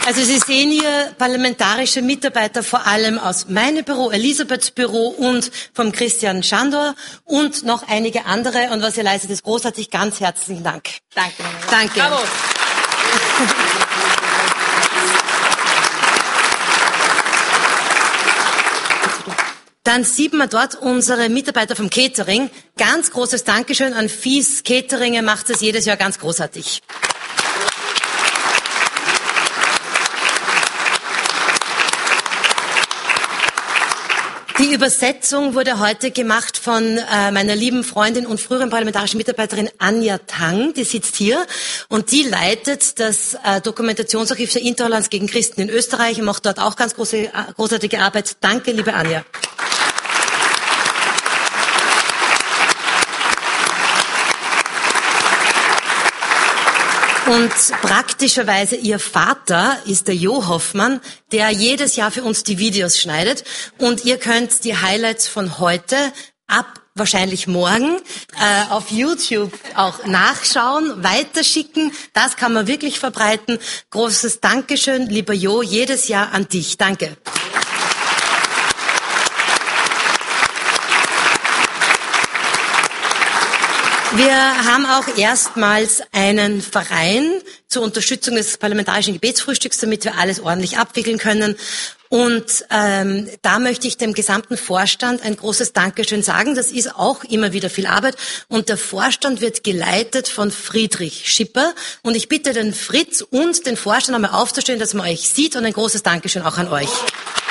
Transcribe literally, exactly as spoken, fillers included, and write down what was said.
Also Sie sehen hier parlamentarische Mitarbeiter vor allem aus meinem Büro, Elisabeths Büro und vom Christian Schandor und noch einige andere. Und was ihr leistet, ist großartig. Ganz herzlichen Dank. Danke. Danke. Bravo. Dann sieht man dort unsere Mitarbeiter vom Catering. Ganz großes Dankeschön an Fies Catering. Er macht es jedes Jahr ganz großartig. Die Übersetzung wurde heute gemacht von äh, meiner lieben Freundin und früheren parlamentarischen Mitarbeiterin Anja Tang, die sitzt hier und die leitet das äh, Dokumentationsarchiv der Intoleranz gegen Christen in Österreich und macht dort auch ganz große, äh, großartige Arbeit. Danke, liebe Anja. Und praktischerweise ihr Vater ist der Jo Hoffmann, der jedes Jahr für uns die Videos schneidet. Und ihr könnt die Highlights von heute ab wahrscheinlich morgen äh, auf YouTube auch nachschauen, weiterschicken. Das kann man wirklich verbreiten. Großes Dankeschön, lieber Jo, jedes Jahr an dich. Danke. Wir haben auch erstmals einen Verein zur Unterstützung des parlamentarischen Gebetsfrühstücks, damit wir alles ordentlich abwickeln können. Und ähm, da möchte ich dem gesamten Vorstand ein großes Dankeschön sagen. Das ist auch immer wieder viel Arbeit. Und der Vorstand wird geleitet von Friedrich Schipper. Und ich bitte den Fritz und den Vorstand einmal aufzustehen, dass man euch sieht. Und ein großes Dankeschön auch an euch.